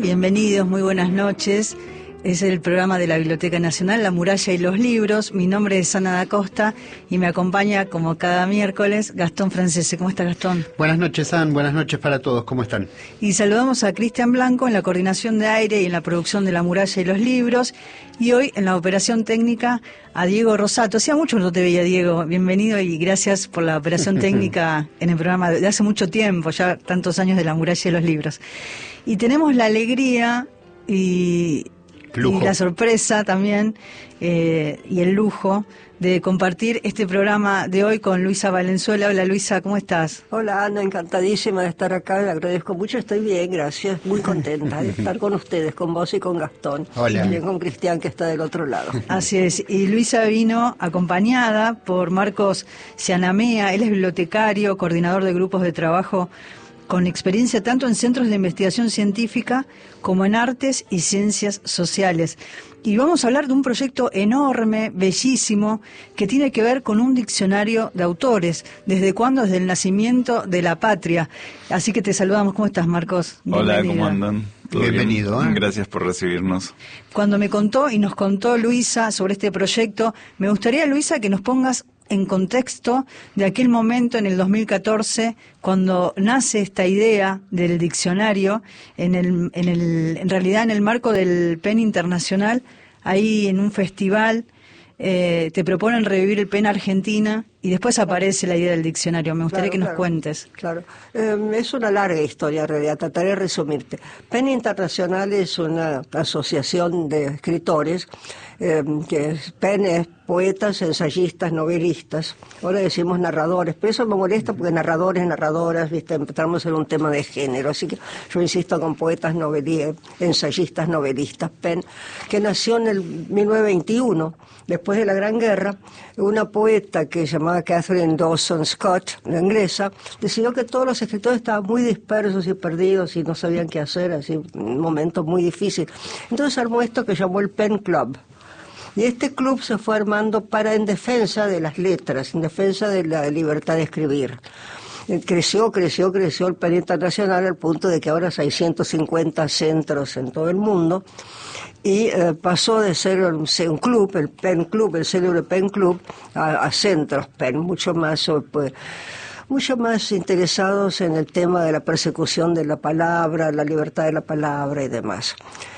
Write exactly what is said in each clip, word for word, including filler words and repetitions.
Bienvenidos, muy buenas noches. Es el programa de la Biblioteca Nacional, La Muralla y los Libros. Mi nombre es Ana da Costa y me acompaña, como cada miércoles, Gastón Francese. ¿Cómo está, Gastón? Buenas noches, Ana. Buenas noches para todos. ¿Cómo están? Y saludamos a Cristian Blanco en la coordinación de aire y en la producción de La Muralla y los Libros. Y hoy, en la operación técnica, a Diego Rosato. Hacía mucho que no te veía, Diego. Bienvenido y gracias por la operación técnica en el programa de hace mucho tiempo, ya tantos años de La Muralla y los Libros. Y tenemos la alegría y... Lujo. Y la sorpresa también eh, y el lujo de compartir este programa de hoy con Luisa Valenzuela. Hola, Luisa, ¿cómo estás? Hola, Ana, encantadísima de estar acá, le agradezco mucho, estoy bien, gracias, muy contenta de estar con ustedes, con vos y con Gastón. Hola. Y también con Cristian, que está del otro lado. Así es, y Luisa vino acompañada por Marcos Cianamea, él es bibliotecario, coordinador de grupos de trabajo con experiencia tanto en centros de investigación científica como en artes y ciencias sociales. Y vamos a hablar de un proyecto enorme, bellísimo, que tiene que ver con un diccionario de autores. ¿Desde cuándo? Desde el nacimiento de la patria. Así que te saludamos. ¿Cómo estás, Marcos? Hola, Bienvenida. ¿cómo andan? ¿Todo Bienvenido. bien? ¿eh? Gracias por recibirnos. Cuando me contó y nos contó Luisa sobre este proyecto, me gustaría, Luisa, que nos pongas en contexto de aquel momento en el dos mil catorce, cuando nace esta idea del diccionario, en el, en el, en realidad en el marco del P E N Internacional, ahí en un festival, eh, te proponen revivir el P E N Argentina y después aparece la idea del diccionario. Me gustaría Claro, que nos claro, cuentes. Claro, eh, es una larga historia en realidad, trataré de resumirte. P E N Internacional es una asociación de escritores, eh, que es, P E N es poetas, ensayistas, novelistas, ahora decimos narradores, pero eso me molesta porque narradores, narradoras, viste, empezamos en un tema de género, así que yo insisto con poetas, novelistas, ensayistas, novelistas, P E N, que nació en el mil novecientos veintiuno, después de la Gran Guerra. Una poeta que se llamaba Catherine Dawson Scott, la inglesa, decidió que todos los escritores estaban muy dispersos y perdidos y no sabían qué hacer, así, un momento muy difícil. Entonces armó esto que llamó el Pen Club. Y este club se fue armando para en defensa de las letras, en defensa de la libertad de escribir. Creció, creció, creció el P E N Internacional al punto de que ahora hay ciento cincuenta centros en todo el mundo. Y eh, pasó de ser un, un club, el P E N Club, el célebre P E N Club, a, a centros P E N, mucho más, pues, mucho más interesados en el tema de la persecución de la palabra, la libertad de la palabra y demás.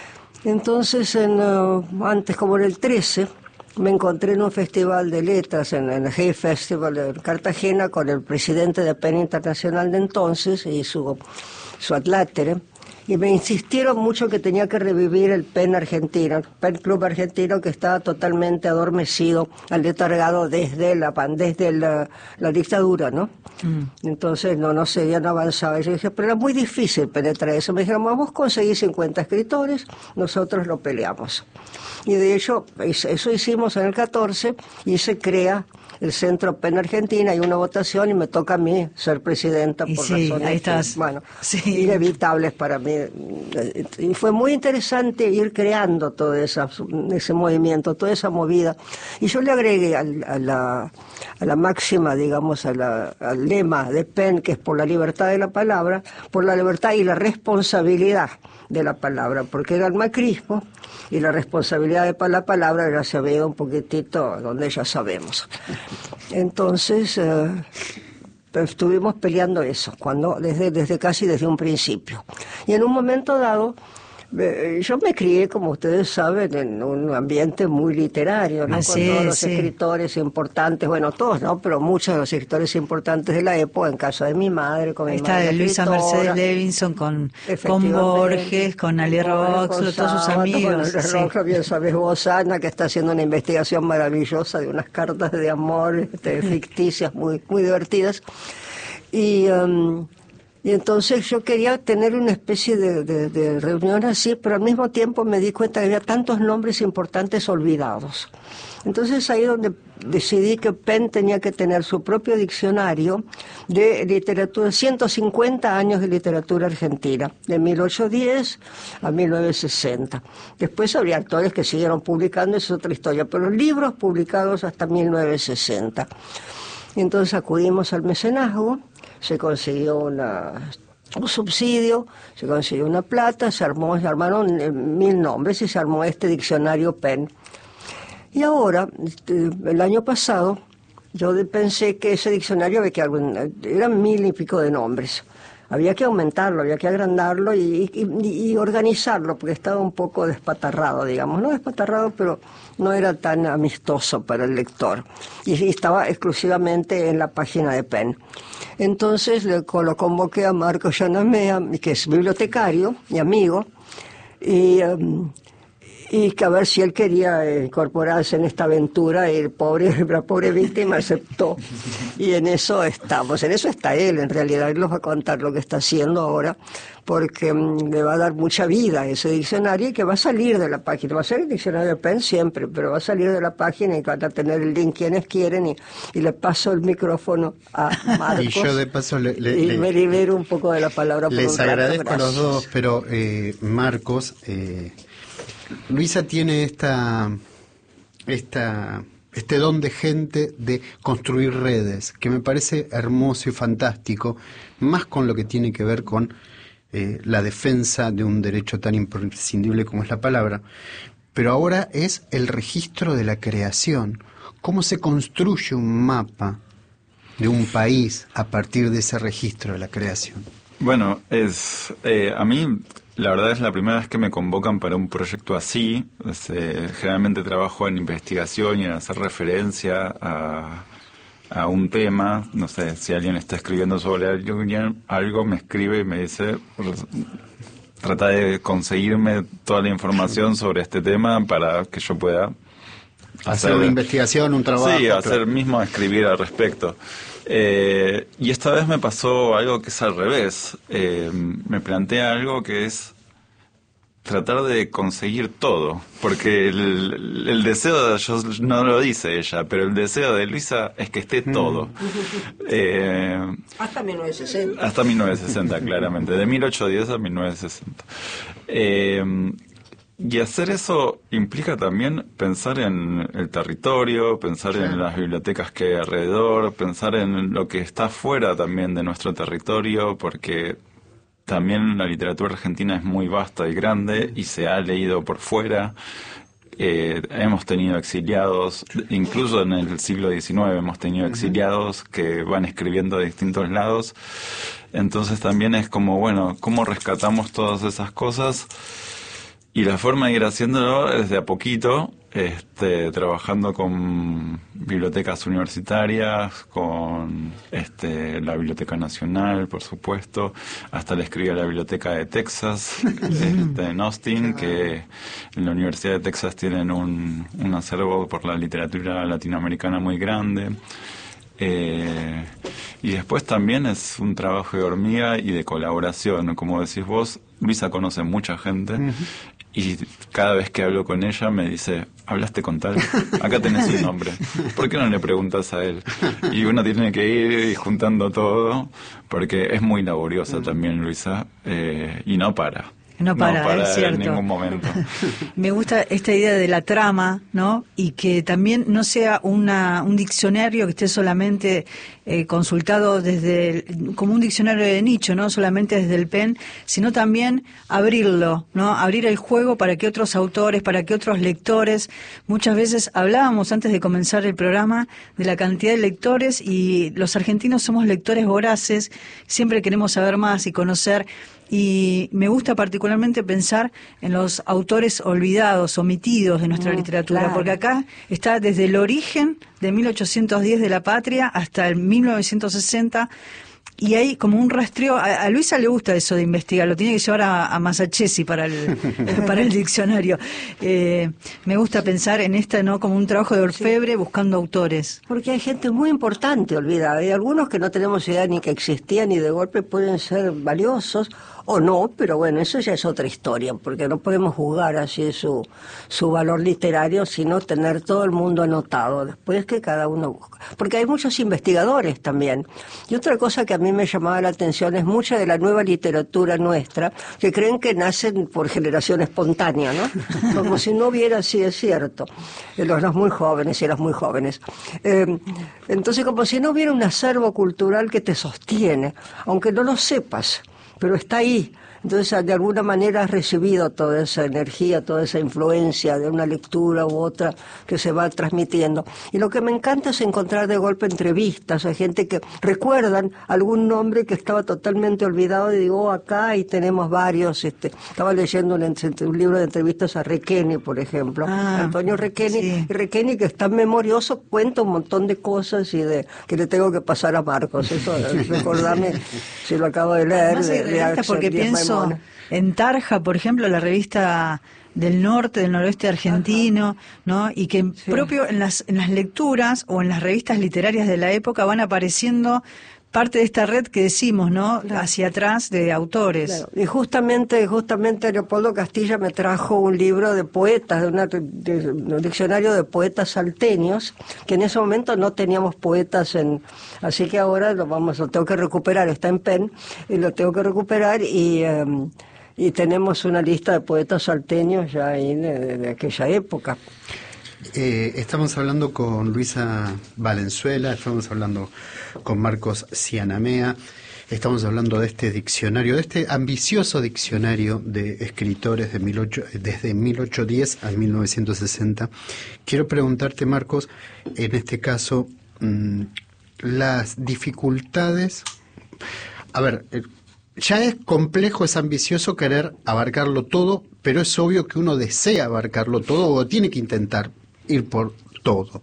Entonces, en, uh, antes como en el trece, me encontré en un festival de letras, en el Hay Festival en Cartagena, con el presidente de P E N Internacional de entonces y su, su adlátere. Y me insistieron mucho que tenía que revivir el P E N argentino, el P E N Club argentino, que estaba totalmente adormecido, aletargado desde la desde la, la dictadura, ¿no? Mm. Entonces no, no sé, ya no avanzaba. Y yo dije, pero era muy difícil penetrar eso. Me dijeron, vamos a conseguir cincuenta escritores, nosotros lo peleamos. Y de hecho, eso hicimos en el catorce y se crea el Centro P E N Argentina, hay una votación y me toca a mí ser presidenta y por sí, razones ahí estás. Que, bueno, sí. inevitables para mí. Y fue muy interesante ir creando todo esa, ese movimiento, toda esa movida. Y yo le agregué al, a, la, a la máxima, digamos, a la, al lema de P E N, que es por la libertad de la palabra, por la libertad y la responsabilidad de la palabra, porque era el macrismo y la responsabilidad de la palabra ya se ve un poquitito donde ya sabemos. Entonces, eh, estuvimos peleando eso, cuando desde, desde casi desde un principio. Y en un momento dado, eh, yo me crié, como ustedes saben, en un ambiente muy literario, ¿no? Así Con todos es, los sí. escritores importantes, bueno, todos, ¿no? Pero muchos de los escritores importantes de la época, en casa de mi madre, con Ahí mi está madre de Luisa escritora. Mercedes Levinson, con, con Efectivamente. Borges, con Ali Roxlo, todos sus amigos. Con sí. Roxlo, bien sabes vos, Ana, que está haciendo una investigación maravillosa de unas cartas de amor este, ficticias muy, muy divertidas. Y, um, y entonces yo quería tener una especie de, de, de reunión así, pero al mismo tiempo me di cuenta que había tantos nombres importantes olvidados. Entonces ahí donde decidí que P E N tenía que tener su propio diccionario de literatura, ciento cincuenta años de literatura argentina, de mil ochocientos diez a mil novecientos sesenta. Después habría autores que siguieron publicando, eso es otra historia, pero libros publicados hasta mil novecientos sesenta. Entonces acudimos al mecenazgo, se consiguió una un subsidio, se consiguió una plata, se armó, se armaron eh, mil nombres y se armó este diccionario Penn. Y ahora, este, el año pasado, yo de, pensé que ese diccionario había que algún, eran mil y pico de nombres. Había que aumentarlo, había que agrandarlo y, y, y organizarlo, porque estaba un poco despatarrado, digamos. No despatarrado, pero no era tan amistoso para el lector. Y, y estaba exclusivamente en la página de Penn. Entonces le, lo convoqué a Marco Yanamea, que es bibliotecario y amigo, y... Um, y que a ver si él quería incorporarse en esta aventura, y el pobre, la pobre víctima aceptó. Y en eso estamos, en eso está él, en realidad. Él nos va a contar lo que está haciendo ahora, porque um, le va a dar mucha vida a ese diccionario y que va a salir de la página. Va a ser el diccionario de Penn siempre, pero va a salir de la página y van a tener el link quienes quieren. Y, y le paso el micrófono a Marcos. Y yo de paso le, le, y le, me libero un poco de la palabra por les un rato. agradezco Gracias. a los dos, pero eh, Marcos... Eh, Luisa tiene esta, esta, este don de gente de construir redes, que me parece hermoso y fantástico, más con lo que tiene que ver con eh, la defensa de un derecho tan imprescindible como es la palabra. Pero ahora es el registro de la creación. ¿Cómo se construye un mapa de un país a partir de ese registro de la creación? Bueno, es eh, a mí... La verdad es la primera vez que me convocan para un proyecto así. Es, eh, generalmente trabajo en investigación y en hacer referencia a, a un tema. No sé, si alguien está escribiendo sobre algo, algo me escribe y me dice, trata de conseguirme toda la información sobre este tema para que yo pueda hacer, hacer una investigación, un trabajo. Sí, hacer claro. mismo escribir al respecto. Eh, y esta vez me pasó algo que es al revés. Eh, me plantea algo que es tratar de conseguir todo, porque el, el deseo de, yo, no lo dice ella, pero el deseo de Luisa es que esté todo. Mm. Eh, hasta mil novecientos sesenta. Hasta mil novecientos sesenta, claramente, de mil ochocientos diez a mil novecientos sesenta. Eh, Y hacer eso implica también pensar en el territorio, pensar en las bibliotecas que hay alrededor, pensar en lo que está fuera también de nuestro territorio, porque también la literatura argentina es muy vasta y grande y se ha leído por fuera. Eh, hemos tenido exiliados, incluso en el siglo diecinueve hemos tenido exiliados que van escribiendo de distintos lados. Entonces también es como, bueno, ¿cómo rescatamos todas esas cosas? Y la forma de ir haciéndolo es de a poquito, este, trabajando con bibliotecas universitarias, con este, la Biblioteca Nacional, por supuesto. Hasta le escribí a la Biblioteca de Texas, este, en Austin, que en la Universidad de Texas tienen un, un acervo por la literatura latinoamericana muy grande. Eh, y después también es un trabajo de hormiga y de colaboración. Como decís vos, Luisa conoce mucha gente. Uh-huh. Y cada vez que hablo con ella me dice, ¿hablaste con tal? Acá tenés un nombre. ¿Por qué no le preguntas a él? Y uno tiene que ir juntando todo, porque es muy laboriosa también Luisa, eh, y no para. No para, no para es cierto. En ningún momento. Me gusta esta idea de la trama, ¿no? Y que también no sea una un diccionario que esté solamente eh, consultado desde el, como un diccionario de nicho, no solamente desde el Penn, sino también abrirlo, ¿no? Abrir el juego para que otros autores, para que otros lectores. Muchas veces hablábamos antes de comenzar el programa de la cantidad de lectores, y los argentinos somos lectores voraces, siempre queremos saber más y conocer. Y me gusta particularmente pensar en los autores olvidados, omitidos de nuestra mm, literatura, claro. Porque acá está desde el origen de mil ochocientos diez de la patria hasta el mil novecientos sesenta, y hay como un rastreo. A, a Luisa le gusta eso de investigar, lo tiene que llevar a, a Massachusetts para el, para el diccionario. Eh, me gusta pensar en esta, ¿no? Como un trabajo de orfebre, sí, buscando autores. Porque hay gente muy importante olvidada, hay algunos que no tenemos idea ni que existían y de golpe pueden ser valiosos, o no, pero bueno, eso ya es otra historia, porque no podemos juzgar así su, su valor literario, sino tener todo el mundo anotado, después que cada uno busca. Porque hay muchos investigadores también. Y otra cosa que a mí me llamaba la atención es mucha de la nueva literatura nuestra, que creen que nacen por generación espontánea, ¿no? Como si no hubiera, sí, es cierto, los, los muy jóvenes y los muy jóvenes. Eh, entonces, como si no hubiera un acervo cultural que te sostiene, aunque no lo sepas. pero está ahí. Entonces, de alguna manera has recibido toda esa energía, toda esa influencia de una lectura u otra que se va transmitiendo. Y lo que me encanta es encontrar de golpe entrevistas a gente que recuerdan algún nombre que estaba totalmente olvidado, y digo, oh, acá y tenemos varios. Este, estaba leyendo un, un libro de entrevistas a Requeni, por ejemplo, ah, Antonio Requeni, sí. y Requeni, que es tan memorioso, cuenta un montón de cosas y de que le tengo que pasar a Marcos. Eso, recordame si lo acabo de leer. Además, de, de revistas porque Axel Díaz pienso Maimona. en Tarja, por ejemplo, la revista del norte, del noroeste argentino, ¿no? Y que Sí. propio en las, en las lecturas o en las revistas literarias de la época van apareciendo parte de esta red que decimos, ¿no? Claro. Hacia atrás de autores. Claro. Y justamente, justamente Leopoldo Castilla me trajo un libro de poetas, de, una, de un diccionario de poetas salteños, que en ese momento no teníamos poetas en, así que ahora lo vamos, lo tengo que recuperar, está en Penn, y lo tengo que recuperar y eh, y tenemos una lista de poetas salteños ya ahí de, de, de aquella época. Eh, estamos hablando con Luisa Valenzuela, estamos hablando con Marcos Cianamea, estamos hablando de este diccionario, de este ambicioso diccionario de escritores de mil ocho, desde mil ochocientos diez a mil novecientos sesenta. Quiero preguntarte, Marcos, en este caso, mmm, las dificultades... A ver, eh, ya es complejo, es ambicioso querer abarcarlo todo, pero es obvio que uno desea abarcarlo todo o tiene que intentar ir por todo.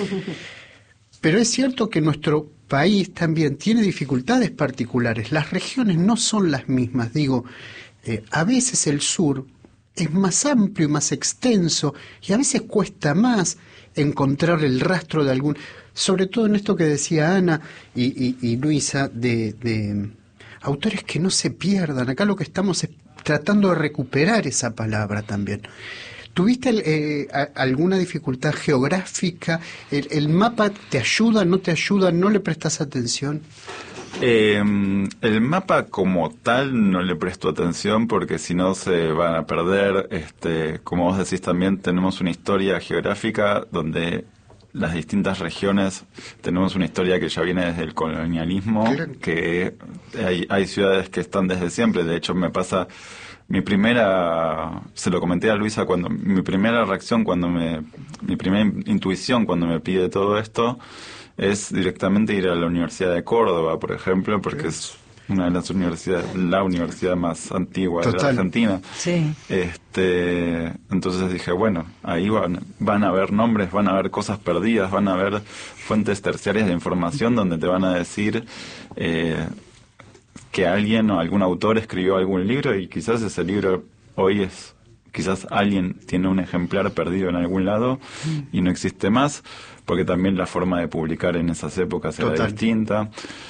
Pero es cierto que nuestro país también tiene dificultades particulares. Las regiones no son las mismas. Digo, eh, a veces el sur es más amplio y más extenso y a veces cuesta más encontrar el rastro de algún... Sobre todo en esto que decía Ana y, y, y Luisa, de, de autores que no se pierdan. Acá lo que estamos es tratando de recuperar esa palabra también. ¿Tuviste eh, a, alguna dificultad geográfica? ¿El, ¿El mapa te ayuda, no te ayuda, no le prestas atención? Eh, el mapa como tal no le presto atención porque si no se van a perder. Este, como vos decís, también tenemos una historia geográfica donde las distintas regiones tenemos una historia que ya viene desde el colonialismo, claro. Que hay, hay ciudades que están desde siempre. De hecho, me pasa... Mi primera, se lo comenté a Luisa, cuando mi primera reacción, cuando me, mi primera intuición cuando me pide todo esto, es directamente ir a la Universidad de Córdoba, por ejemplo, porque es una de las universidades, la universidad más antigua Total. de la Argentina. Sí. Este, entonces dije, bueno, ahí van, van a haber nombres, van a haber cosas perdidas, van a haber fuentes terciarias de información donde te van a decir... Eh, que alguien o algún autor escribió algún libro y quizás ese libro hoy es, quizás alguien tiene un ejemplar perdido en algún lado y no existe más, porque también la forma de publicar en esas épocas era Total. distinta.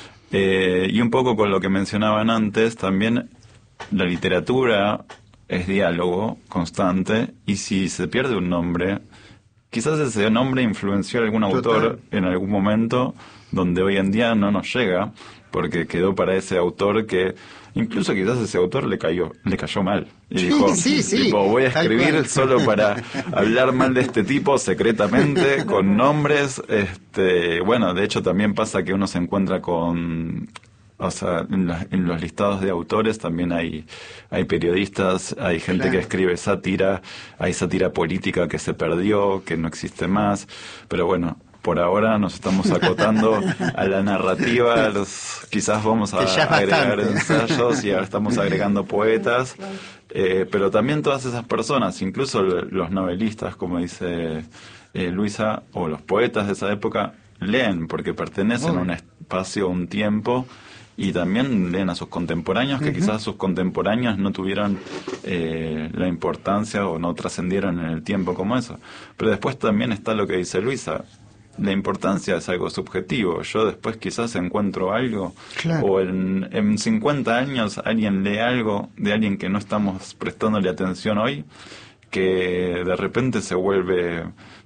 Eh, y un poco con lo que mencionaban antes, también la literatura es diálogo constante y si se pierde un nombre, quizás ese nombre influenció a algún Total. autor en algún momento donde hoy en día no nos llega, porque quedó para ese autor que incluso quizás ese autor le cayó le cayó mal y sí, dijo sí, sí. tipo, voy a escribir solo para hablar mal de este tipo secretamente con nombres. Este, bueno, de hecho también pasa que uno se encuentra con, o sea, en, la, en los listados de autores también hay hay periodistas, hay gente claro. que escribe sátira, hay sátira política que se perdió, que no existe más, pero bueno, por ahora nos estamos acotando a la narrativa, los, quizás vamos a agregar ensayos y ahora estamos agregando poetas, eh, pero también todas esas personas, incluso los novelistas, como dice eh, Luisa, o los poetas de esa época, leen porque pertenecen oh. a un espacio, a un tiempo, y también leen a sus contemporáneos, que uh-huh. quizás sus contemporáneos no tuvieron eh, la importancia o no trascendieron en el tiempo como eso. Pero después también está lo que dice Luisa. La importancia es algo subjetivo. Yo después quizás encuentro algo, claro. o en, en cincuenta años alguien lee algo de alguien que no estamos prestándole atención hoy, que de repente se vuelve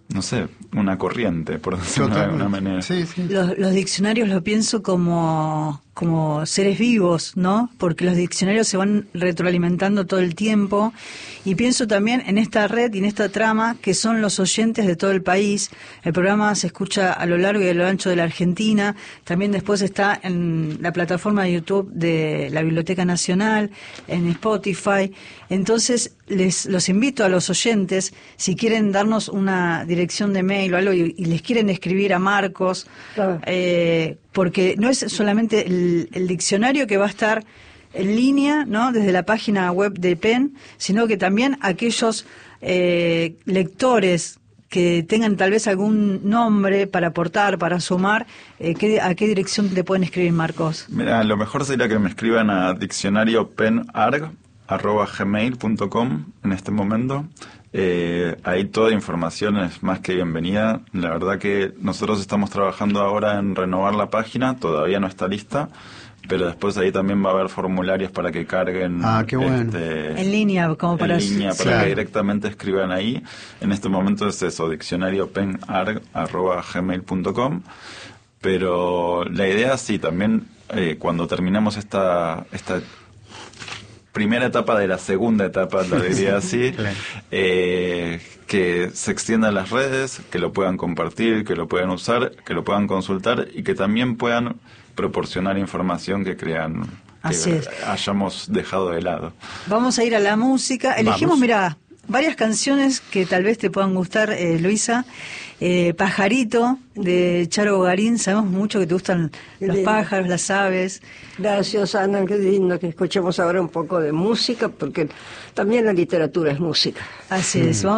no sé, una corriente, por decirlo de alguna manera. Sí, sí. Los, los diccionarios lo pienso como, como seres vivos, ¿no? Porque los diccionarios se van retroalimentando todo el tiempo. Y pienso también en esta red y en esta trama que son los oyentes de todo el país. El programa se escucha a lo largo y a lo ancho de la Argentina. También después está en la plataforma de YouTube de la Biblioteca Nacional, en Spotify. Entonces, les los invito a los oyentes, si quieren darnos una dirección de mail o algo y, y les quieren escribir a Marcos, Claro. eh, porque no es solamente el, el diccionario que va a estar en línea, ¿no?, desde la página web de Penn, sino que también aquellos eh, lectores que tengan tal vez algún nombre para aportar, para sumar, eh, ¿qué, ¿a qué dirección te pueden escribir, Marcos? Mira, lo mejor sería que me escriban a diccionariopenarg arroba gmail punto com en este momento. Eh, ahí toda información es más que bienvenida. La verdad que nosotros estamos trabajando ahora en renovar la página, todavía no está lista, pero después ahí también va a haber formularios para que carguen Ah, qué bueno. este, En línea, como para... en línea para Claro. que directamente escriban ahí. En este momento es eso, diccionariopenarg arroba gmail punto com. Pero la idea sí, también eh, cuando terminemos esta esta primera etapa de la segunda etapa, lo diría así, Claro. eh, que se extiendan las redes, que lo puedan compartir, que lo puedan usar, que lo puedan consultar y que también puedan proporcionar información que crean que Así es. hayamos dejado de lado. Vamos a ir a la música. Elegimos, Vamos. mira, varias canciones que tal vez te puedan gustar, eh, Luisa. Eh, Pajarito, de Charo Bogarín. Sabemos mucho que te gustan Qué los lindo. pájaros, las aves. Gracias, Ana, qué lindo que escuchemos ahora un poco de música, porque también la literatura es música. Así es. Vamos